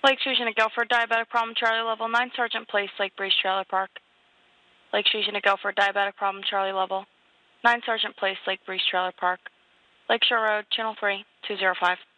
Lake Fusion at Guilford, diabetic problem, Charlie level 9, Sergeant Place, Lake Breeze Trailer Park. Lake Fusion at Guilford, diabetic problem, Charlie level 9, Sergeant Place, Lake Breeze Trailer Park. Lakeshore Road, Channel 3, 205.